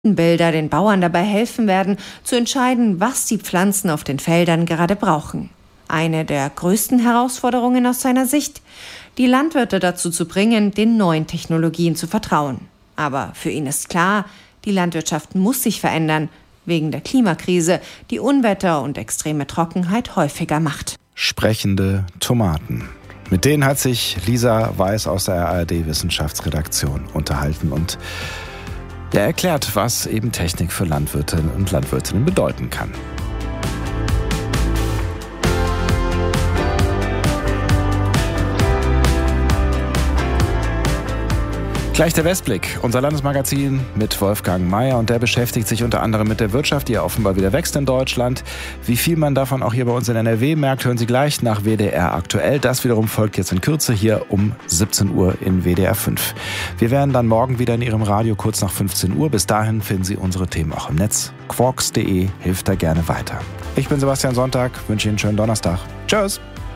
Bilder den Bauern dabei helfen werden, zu entscheiden, was die Pflanzen auf den Feldern gerade brauchen. Eine der größten Herausforderungen aus seiner Sicht, die Landwirte dazu zu bringen, den neuen Technologien zu vertrauen. Aber für ihn ist klar, die Landwirtschaft muss sich verändern, wegen der Klimakrise, die Unwetter und extreme Trockenheit häufiger macht. Sprechende Tomaten. Mit denen hat sich Lisa Weiß aus der ARD-Wissenschaftsredaktion unterhalten und der erklärt, was eben Technik für Landwirte und Landwirtinnen bedeuten kann. Gleich der Westblick, unser Landesmagazin mit Wolfgang Mayer, und der beschäftigt sich unter anderem mit der Wirtschaft, die ja offenbar wieder wächst in Deutschland. Wie viel man davon auch hier bei uns in NRW merkt, hören Sie gleich nach WDR aktuell. Das wiederum folgt jetzt in Kürze hier um 17 Uhr in WDR 5. Wir wären dann morgen wieder in Ihrem Radio kurz nach 15 Uhr. Bis dahin finden Sie unsere Themen auch im Netz. Quarks.de hilft da gerne weiter. Ich bin Sebastian Sonntag, wünsche Ihnen einen schönen Donnerstag. Tschüss!